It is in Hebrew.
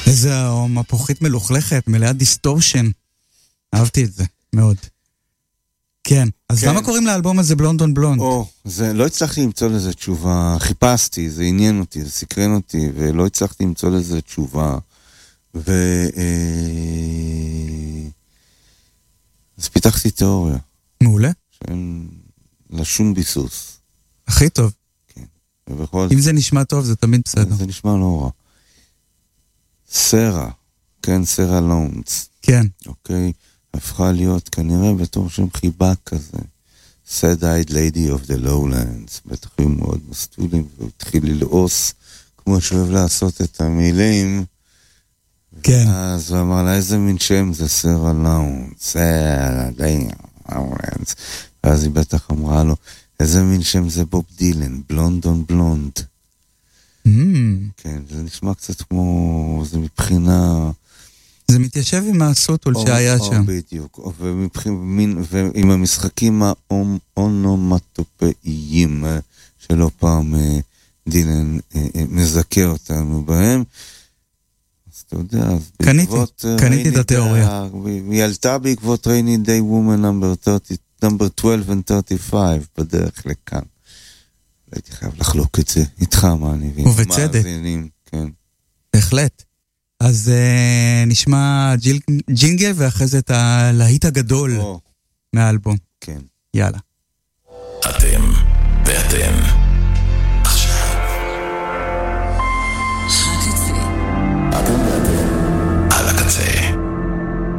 איזה מפוחית מלוכלכת, מלאה דיסטורשן. אהבתי את זה, מאוד. כן, אז למה קוראים לאלבום הזה בלונד און בלונד? לא הצלחתי למצוא לזה תשובה, חיפשתי, זה עניין אותי, זה סקרן אותי, ולא הצלחתי למצוא לזה תשובה. אז פיתחתי תיאוריה. מעולה. שאין לה שום ביסוס. הכי טוב. כן. אם זה נשמע טוב, זה תמיד בסדר. זה נשמע לא רע. סרה, כן, סרה לונדס. כן. אוקיי, הפכה להיות כנראה בתור שם חיבה כזה. Sad-eyed lady of the lowlands. בטח היו מאוד מסטולים, והתחיל ללעוס, כמו שאוהב לעשות את המילים. כן. אז הוא אמר לה, איזה מין שם זה סרה לונדס? סרה לונדס. ואז היא בטח אמרה לו, איזה מין שם זה בוב דילן, בלונד און בלונד. כן, זה נשמע קצת כמו, זה מבחינה... זה מתיישב עם הסוטול שהיה שם. בדיוק, ועם המשחקים האונומטופאיים, שלא פעם דילן מזכה אותנו בהם. אז אתה יודע, אז קניתי את התיאוריה. היא עלתה בעקבות Rainy Day Woman number 12 and 35 בדרך לכאן. הייתי חייב לחלוק את זה איתך, מה אני מבין. ובצדק. כן. בהחלט. אז נשמע ג'ינגל ואחרי זה את הלהיט הגדול מהאלבום. כן. יאללה. אתם ואתם